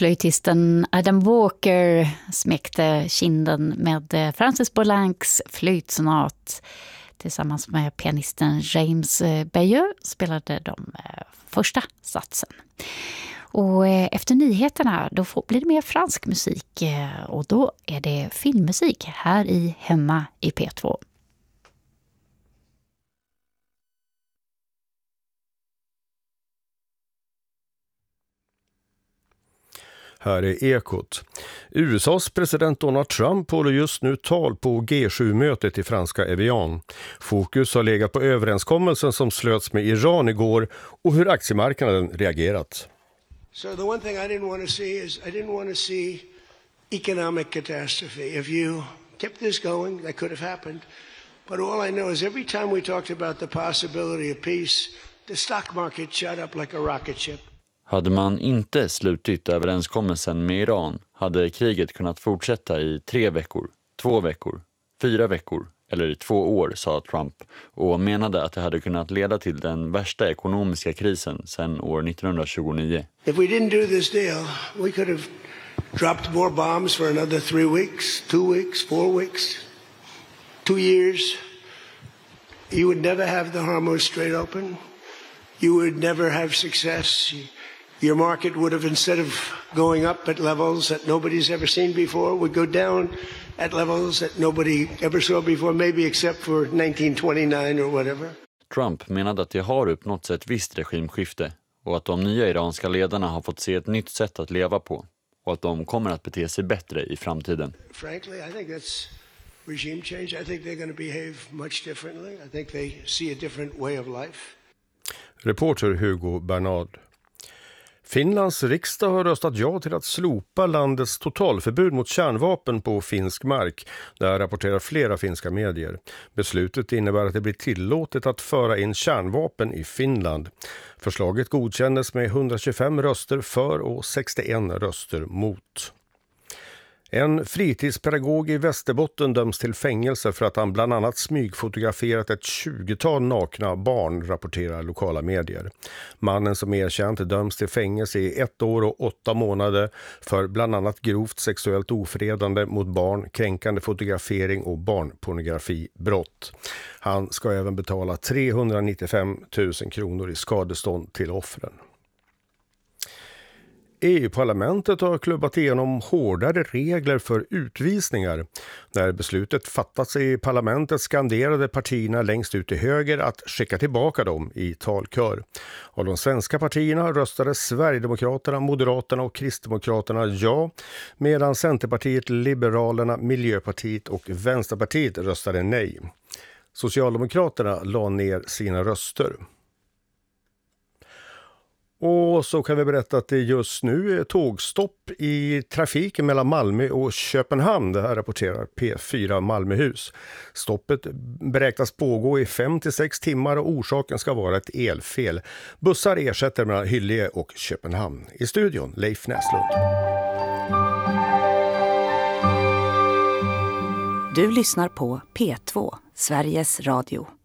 Flöjtisten Adam Walker smekte kinden med Francis Poulencs flöjtsonat. Tillsammans med pianisten James Bayeux spelade de första satsen. Och efter nyheterna då blir det mer fransk musik och då är det filmmusik här i Hemma i P2. Här är Ekot. USAs president Donald Trump håller just nu tal på G7-mötet i franska Evian. Fokus har legat på överenskommelsen som slöts med Iran igår och hur aktiemarknaden reagerat. So the one thing I didn't want to see is I didn't want to see economic catastrophe. If you kept this going, that could have happened. But all I know is every time we talked about the possibility of peace, the stock market shot up like a rocket ship. Hade man inte slutit överenskommelsen med Iran hade kriget kunnat fortsätta i 3 veckor, 2 veckor, 4 veckor eller 2 år, sa Trump och menade att det hade kunnat leda till den värsta ekonomiska krisen sedan år 1929. If we didn't do this deal, we could have dropped more bombs for another 3 weeks, 2 weeks, 4 weeks, 2 years. You would never have the Hormuz Strait open. You would never have success. Your market would have, instead of going up at levels that nobody's ever seen before, would go down at levels that nobody ever saw before, maybe except for 1929 or whatever. Trump menade att det har uppnåtts ett visst regimskifte och att de nya iranska ledarna har fått se ett nytt sätt att leva på och att de kommer att bete sig bättre i framtiden. Frankly, I think that's regime change. I think they're going to behave much differently. I think they see a different way of life. Reporter Hugo Bernard. Finlands riksdag har röstat ja till att slopa landets totalförbud mot kärnvapen på finsk mark. Där rapporterar flera finska medier. Beslutet innebär att det blir tillåtet att föra in kärnvapen i Finland. Förslaget godkändes med 125 röster för och 61 röster mot. En fritidspedagog i Västerbotten döms till fängelse för att han bland annat smygfotograferat ett 20-tal nakna barn, rapporterar lokala medier. Mannen som erkänt döms till fängelse i 1 år och 8 månader för bland annat grovt sexuellt ofredande mot barn, kränkande fotografering och barnpornografibrott. Han ska även betala 395 000 kronor i skadestånd till offren. EU-parlamentet har klubbat igenom hårdare regler för utvisningar. När beslutet fattats i parlamentet skanderade partierna längst ut till höger att skicka tillbaka dem i talkör. Av de svenska partierna röstade Sverigedemokraterna, Moderaterna och Kristdemokraterna ja, medan Centerpartiet, Liberalerna, Miljöpartiet och Vänsterpartiet röstade nej. Socialdemokraterna la ner sina röster. Och så kan vi berätta att det just nu är tågstopp i trafiken mellan Malmö och Köpenhamn. Det här rapporterar P4 Malmöhus. Stoppet beräknas pågå i 5-6 timmar och orsaken ska vara ett elfel. Bussar ersätter mellan Hyllie och Köpenhamn. I studion Leif Näslund. Du lyssnar på P2, Sveriges Radio.